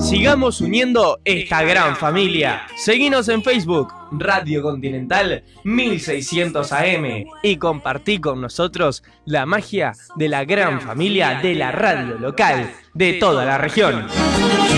Sigamos uniendo esta gran familia. Seguinos en Facebook, Radio Continental 1600 AM, y compartí con nosotros la magia de la gran familia de la radio local de toda la región.